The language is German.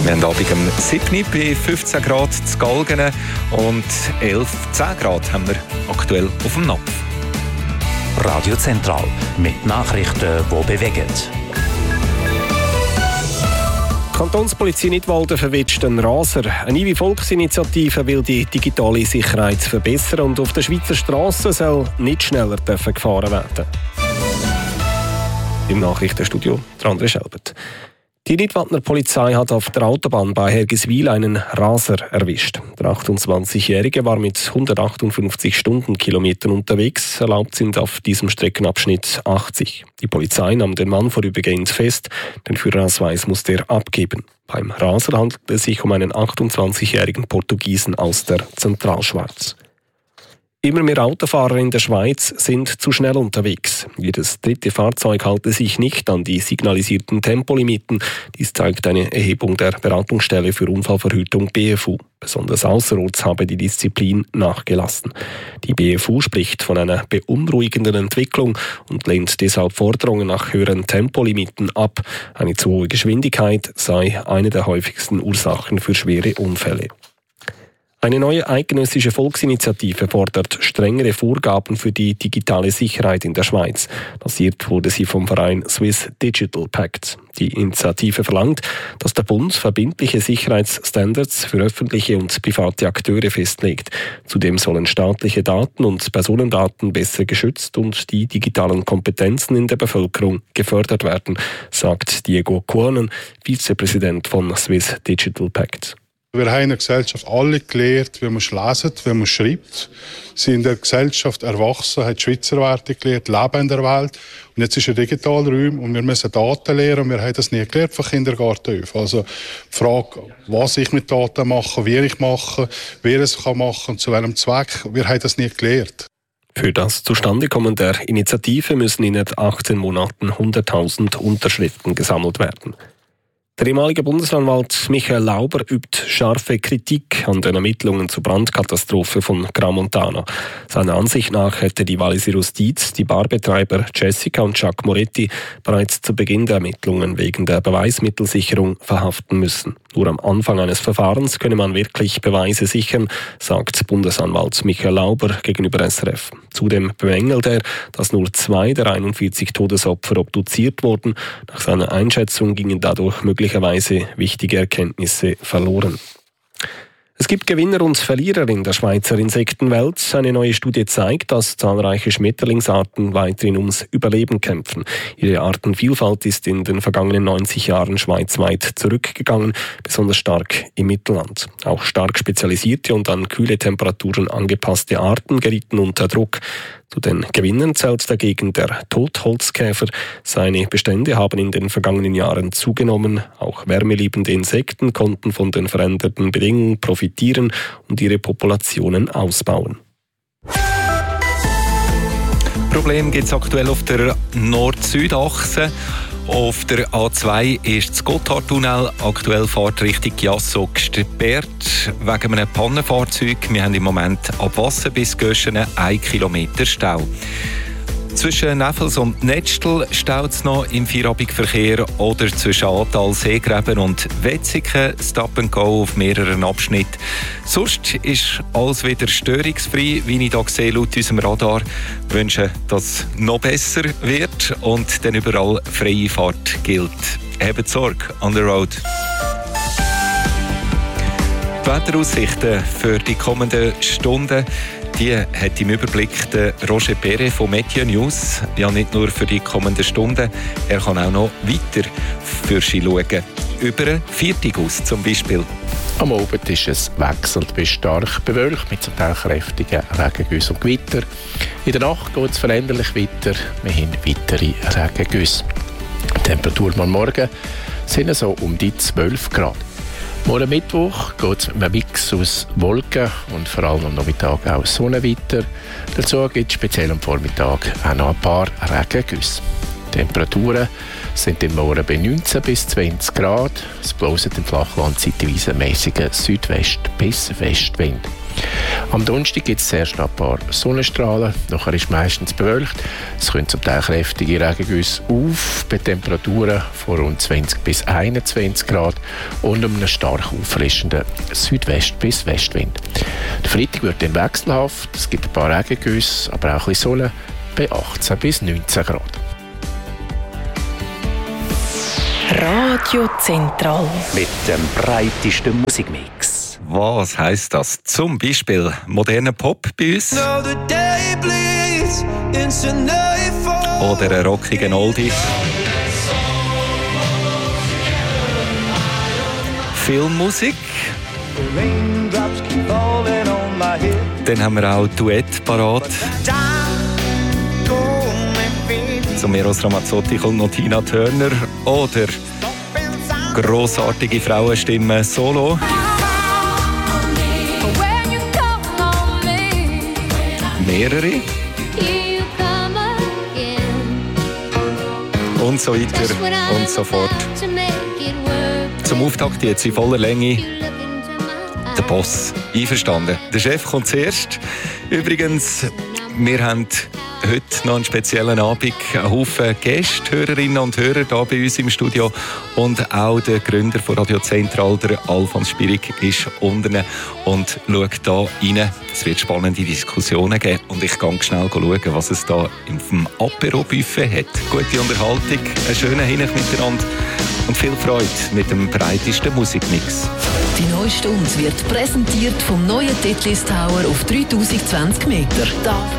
Wir haben Abend am 7. bei 15 Grad zu Galgen und 10 Grad haben wir aktuell auf dem Napf. Radio Zentral mit Nachrichten, die bewegen. Die Kantonspolizei Nidwalden verwitscht einen Raser. Eine neue Volksinitiative will die digitale Sicherheit verbessern und auf den Schweizer Strassen soll nicht schneller gefahren werden. Im Nachrichtenstudio André Schelbert. Die Nidwaldner Polizei hat auf der Autobahn bei Hergiswil einen Raser erwischt. Der 28-Jährige war mit 158 Stundenkilometern unterwegs. Erlaubt sind auf diesem Streckenabschnitt 80. Die Polizei nahm den Mann vorübergehend fest. Den Führerausweis musste er abgeben. Beim Raser handelt es sich um einen 28-jährigen Portugiesen aus der Zentralschweiz. Immer mehr Autofahrer in der Schweiz sind zu schnell unterwegs. Jedes dritte Fahrzeug halte sich nicht an die signalisierten Tempolimiten. Dies zeigt eine Erhebung der Beratungsstelle für Unfallverhütung BFU. Besonders außerorts habe die Disziplin nachgelassen. Die BFU spricht von einer beunruhigenden Entwicklung und lehnt deshalb Forderungen nach höheren Tempolimiten ab. Eine zu hohe Geschwindigkeit sei eine der häufigsten Ursachen für schwere Unfälle. Eine neue eidgenössische Volksinitiative fordert strengere Vorgaben für die digitale Sicherheit in der Schweiz. Lanciert wurde sie vom Verein Swiss Digital Pact. Die Initiative verlangt, dass der Bund verbindliche Sicherheitsstandards für öffentliche und private Akteure festlegt. Zudem sollen staatliche Daten und Personendaten besser geschützt und die digitalen Kompetenzen in der Bevölkerung gefördert werden, sagt Diego Kuonen, Vizepräsident von Swiss Digital Pact. Wir haben in der Gesellschaft alle gelernt, wie man liest, wie man schreibt. Sie sind in der Gesellschaft erwachsen, haben die Schweizer Werte gelernt, leben in der Welt. Und jetzt ist ein digitaler Raum und wir müssen Daten lernen. Und wir haben das nie gelernt von Kindergarten auf. Also die Frage, was ich mit Daten mache, wie ich mache, wer es machen kann und zu welchem Zweck, wir haben das nie gelernt. Für das Zustandekommen der Initiative müssen in 18 Monaten 100.000 Unterschriften gesammelt werden. Der ehemalige Bundesanwalt Michael Lauber übt scharfe Kritik an den Ermittlungen zur Brandkatastrophe von Gramontana. Seiner Ansicht nach hätte die Walliser Justiz die Barbetreiber Jessica und Jacques Moretti bereits zu Beginn der Ermittlungen wegen der Beweismittelsicherung verhaften müssen. Nur am Anfang eines Verfahrens könne man wirklich Beweise sichern, sagt Bundesanwalt Michael Lauber gegenüber SRF. Zudem bemängelt er, dass nur 2 der 41 Todesopfer obduziert wurden. Nach seiner Einschätzung gingen dadurch möglicherweise wichtige Erkenntnisse verloren. Es gibt Gewinner und Verlierer in der Schweizer Insektenwelt. Eine neue Studie zeigt, dass zahlreiche Schmetterlingsarten weiterhin ums Überleben kämpfen. Ihre Artenvielfalt ist in den vergangenen 90 Jahren schweizweit zurückgegangen, besonders stark im Mittelland. Auch stark spezialisierte und an kühle Temperaturen angepasste Arten gerieten unter Druck. Zu den Gewinnern zählt dagegen der Totholzkäfer. Seine Bestände haben in den vergangenen Jahren zugenommen. Auch wärmeliebende Insekten konnten von den veränderten Bedingungen profitieren und ihre Populationen ausbauen. Problem gibt es aktuell auf der Nord-Süd-Achse. Auf der A2 ist das Gotthardtunnel aktuell Fahrtrichtung Jasso gesperrt wegen einem Pannenfahrzeug. Wir haben im Moment ab Wasser bis Göschenen 1 Kilometer Stau. Zwischen Neffels und Nettstel staut es noch im Feierabendverkehr oder zwischen Atal, Seegräben und Wetzikon Stop and Go auf mehreren Abschnitten. Sonst ist alles wieder störungsfrei, wie ich hier sehe, laut unserem Radar. Wir wünschen, dass es noch besser wird und dann überall freie Fahrt gilt. Habt Sorge on the road. Die Wetteraussichten für die kommenden Stunden, die hat im Überblick der Roger Perret von Meteo News. Ja, nicht nur für die kommenden Stunden, er kann auch noch weiter für Sie schauen. Über einen Viertigus zum Beispiel. Am Abend ist es wechselnd bis stark bewölkt mit zum Teil kräftigen Regengüssen und Gewitter. In der Nacht geht es veränderlich weiter. Wir haben weitere Regengüsse. Die Temperatur am Morgen sind so um die 12 Grad. Morgen Mittwoch geht es mit einem Mix aus Wolken und vor allem am Nachmittag auch Sonne weiter. Dazu gibt es speziell am Vormittag auch noch ein paar Regengüsse. Die Temperaturen sind im Morgen bei 19 bis 20 Grad. Es bläst im Flachland zeitweise mäßiger Südwest- bis Westwind. Am Donnerstag gibt es zuerst noch ein paar Sonnenstrahlen, nachher ist meistens bewölkt. Es können zum Teil kräftige Regengüsse auf, bei Temperaturen von rund 20 bis 21 Grad und einem stark auffrischenden Südwest- bis Westwind. Der Freitag wird dann wechselhaft, es gibt ein paar Regengüsse, aber auch ein bisschen Sonne bei 18 bis 19 Grad. Radio Zentral. Mit dem breitesten Musikmix. Was heisst das? Zum Beispiel moderner Pop bei uns. Oder ein rockigen Oldies. Filmmusik. Dann haben wir auch Duett parat. Zu Eros Ramazzotti kommt noch Tina Turner. Oder grossartige Frauenstimmen solo. Mehrere. Und so weiter und so fort. Zum Auftakt jetzt in voller Länge der Boss. Einverstanden. Der Chef kommt zuerst. Übrigens, wir haben heute noch einen speziellen Abend. Ein Haufen Gäste, Hörerinnen und Hörer hier bei uns im Studio. Und auch der Gründer von Radio Zentral, der Alfons Spirig, ist unten und schaut hier rein. Es wird spannende Diskussionen geben. Und ich gehe schnell schauen, was es hier im Apero-Buffet hat. Gute Unterhaltung, einen schönen Hinweis miteinander und viel Freude mit dem breitesten Musikmix. Die neue Stunde wird präsentiert vom neuen Titlis Tower auf 3020 Meter.